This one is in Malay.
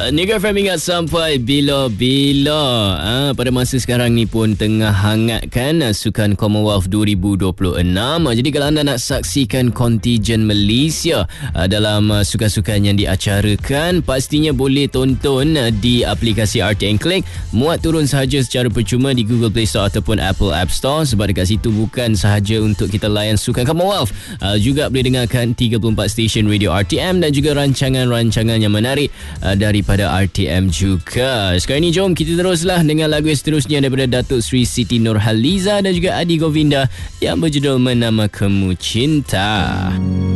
Niaga FM ingat sampai bila-bila. Pada masa sekarang ni pun tengah hangat kan Sukan Commonwealth 2026. Jadi kalau anda nak saksikan kontijen Malaysia dalam sukan-sukan yang diacarakan, pastinya boleh tonton di aplikasi RTM Click. Muat turun sahaja secara percuma di Google Play Store ataupun Apple App Store, sebab dekat situ bukan sahaja untuk kita layan Sukan Commonwealth, juga boleh dengarkan 34 stesen radio RTM dan juga rancangan-rancangan yang menarik daripada RTM juga. Sekarang ni jom kita teruslah dengan lagu yang seterusnya daripada Datuk Seri Siti Nurhaliza dan juga Adi Govinda yang berjudul Menamakanmu Cinta.